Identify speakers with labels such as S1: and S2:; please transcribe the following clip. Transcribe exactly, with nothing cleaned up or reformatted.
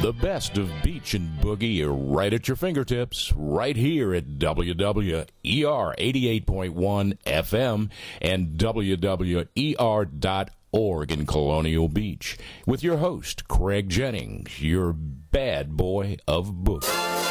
S1: The best of beach and boogie are right at your fingertips, right here at W W E R eighty-eight point one F M and W W E R dot org in Colonial Beach, with your host, Craig Jennings, your bad boy of boogie.